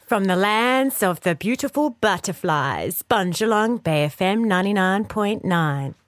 From the lands of the beautiful butterflies, Bunjalung Bay FM 99.9.